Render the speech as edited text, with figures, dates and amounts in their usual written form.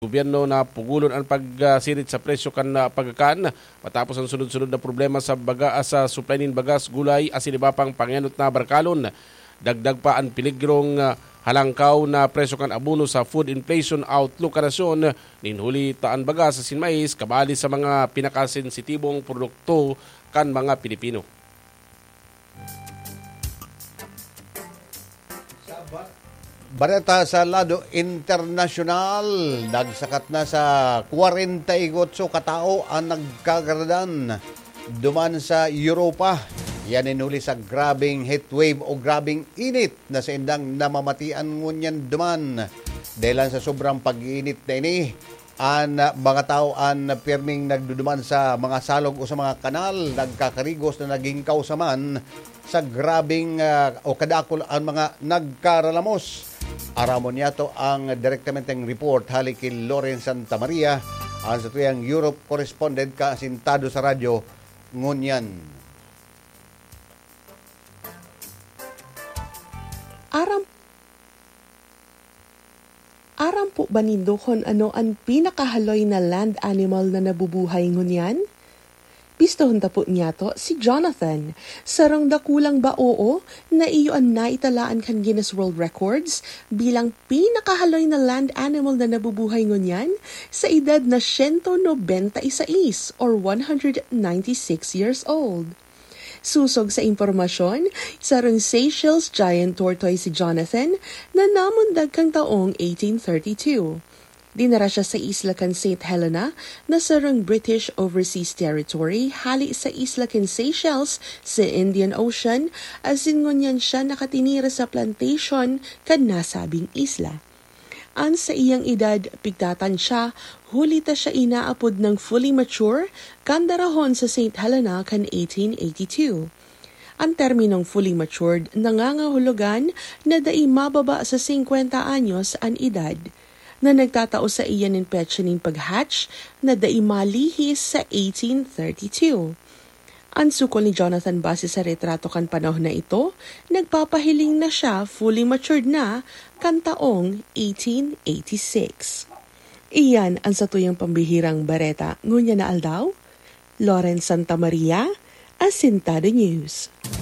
Gobyerno na pugulon ang pagsirit sa presyo kan pagkakaan matapos ang sunod-sunod na problema sa sa supply nin bagas, gulay, asin iba pang pangyanot na barkalon. Dagdag pa ang piligrong halangkaw na presyo kan abono sa food inflation outlook kanasyon ninhuli taan bagas asin mais kabali sa mga pinakasensitibong produkto kan mga Pilipino. Bareta sa lado internasyonal, nagsakat na sa 48 katao ang nagkagaradan duman sa Europa. Yan inuli sa grabing heatwave o grabing init na sa indang namamatian ngunyan duman. Dahil sa sobrang pag-iinit na ini, ang mga tao ang pirming nagduduman sa mga salog o sa mga kanal, nagkakarigos na naging kausaman sa grabing o kadakol ang mga nagkaralamos. Aramon niya to ang direktamenteng report hali kay Loren Santa Maria, ang sa tuyang Europe correspondent ka asintado sa radyo ngunyan. Aram po ba nindo kung ano ang pinakahaloy na land animal na nabubuhay ngunyan? Pistohon po niya to si Jonathan. Sarang dakulang ba oo na iyo ang naitalaan kan Guinness World Records bilang pinakahaloy na land animal na nabubuhay ngunyan sa edad na 196 or 196 years old. Susog sa impormasyon, sarang Seychelles giant tortoise si Jonathan na namundag kang taong 1832. Dinara siya sa isla kan St. Helena na sarang British Overseas Territory hali sa isla kan Seychelles sa Indian Ocean asin ngunyan siya nakatinira sa plantation kan nasabing isla. An sa iyang edad, pigtatan siya, hulita siya inaapod ng fully mature kandarahon sa St. Helena kan 1882. Ang terminong fully matured nangangahulugan na dai mababa sa 50 anyos ang edad, na nagtatao sa iyan ng petsa ng pag-hatch na dai malihis sa 1832. Ang sukol ni Jonathan base sa retrato kan panahon na ito, nagpapahiling na siya fully matured na kan taong 1886. Iyan ang satuyang pambihirang bareta. Ngunya na aldaw, Loren Santa Maria, Asintado News.